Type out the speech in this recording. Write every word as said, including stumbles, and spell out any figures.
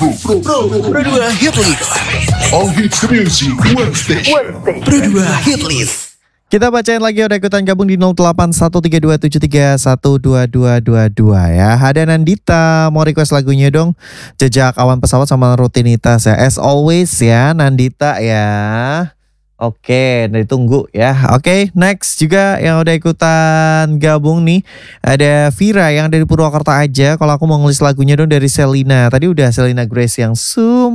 Pro, Pro, Pro dua Hit List. All hits music, one station. Pro dua Hit List. Kita bacain lagi, udah ikutan gabung di nol delapan satu tiga dua tujuh tiga satu dua dua dua dua ya. Ada Nandita mau request lagunya dong, Jejak Awan Pesawat sama Rutinitas ya. As always ya Nandita ya. Oke, ditunggu ya. Oke, next juga yang udah ikutan gabung nih, ada Vira yang dari Purwakarta aja. Kalau aku mau ngelis lagunya dong dari Selina. Tadi udah Selina Grace yang Sum